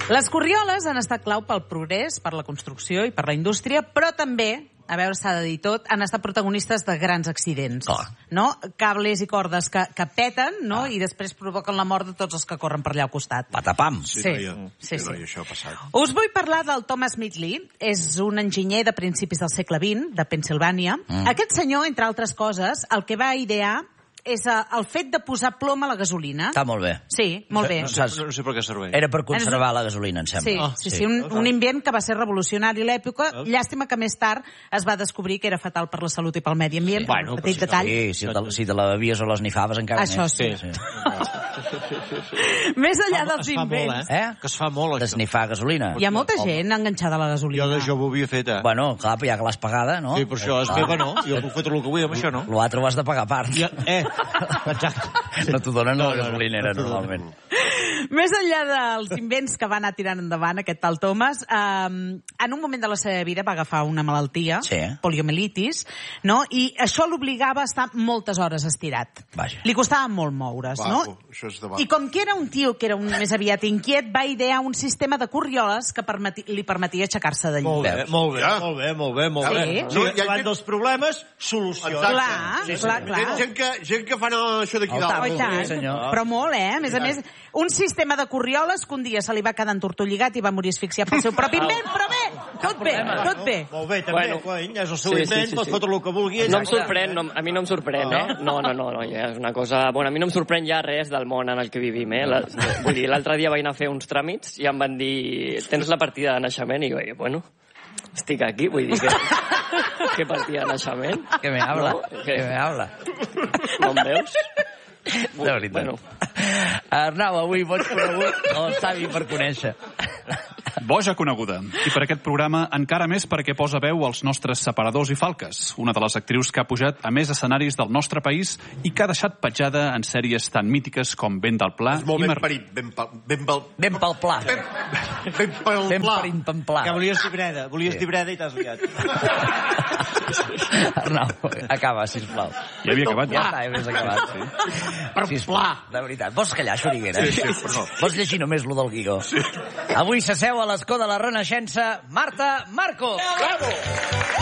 Les corrioles han estat clau pel progrés, per la construcció i per la indústria, però també, a veure, s'ha de dir tot, han estat protagonistes de grans accidents. No? Cables i cordes que peten, no? I després provoquen la mort de tots els que corren per allà al costat. Patapam. Sí. Això ha passat. Us vull parlar del Thomas Midgley. És un enginyer de principis del segle XX, de Pennsilvània. Aquest senyor, entre altres coses, el que va idear és el fet de posar plom a la gasolina. Està molt bé. Sí, molt bé. No sé per què serveix. Era per conservar la gasolina, em sembla. Sí, un invent que va ser revolucionari a l'època. Llàstima que més tard es va descobrir que era fatal per la salut i pel medi ambient. Bueno, petit detall. Si te la bevies o l'esnifaves encara Això més. sí. Més enllà dels invents... Que es fa molt, això. D'esnifar gasolina. Hi ha molta gent enganxada a la gasolina. Jo ho havia fet, Bueno, clar, ja que l'has pagada, no? Sí, per això és meva, no? Jo puc fer tot el que vull amb això, no? L'altre ho has de pagar a part. Exacte. No t'ho donen a la gasolinera, normalment. Més enllà dels invents que va anar tirant endavant aquest tal Thomas, en un moment de la seva vida va agafar una malaltia, poliomielitis, no? I això l'obligava a estar moltes hores estirat. Li costava molt moure's, no? I com que era un tio que era més aviat inquiet, va idear un sistema de corrioles que li permetia aixecar-se de llit. Molt bé. Davant dels problemes, solucions. Clar. Gent que fan això d'aquí dalt. Però molt, a més a més, un sistema de corrioles que un dia se li va quedar entortolligat i va morir asfixiat pel seu propi invent, però bé, tot bé. Molt bé, també, és el seu invent, pot fotre el que vulgui. No em sorprèn, a mi no em sorprèn, No, ja és una cosa... Bueno, a mi no em sorprèn ja res del món en el que vivim, Vull dir, l'altre dia vaig anar a fer uns tràmits i em van dir, tens la partida de naixement? I jo, bueno, estic aquí, vull dir que... Què partida de naixement? Que me habla, que me habla. No em veus? De veritat. Arnau, avui boig conegut o savi per conèixer? Boja coneguda. I per aquest programa encara més perquè posa veu als nostres separadors i falques, una de les actrius que ha pujat a més escenaris del nostre país i que ha deixat petjada en sèries tan mítiques com Vent del Pla i molt ben parit, ben pel pla. Que volies dir Breda i t'has liat. Arnau, acaba, sisplau. Ja havia acabat. Ja està, ja acabat. Per pla. De veritat. Vols callar, xoriguera? Sí, perdó. Vols llegir només lo del guió? Avui s'asseu a l'escó de la Renaixença Marta Marcos. Bravo!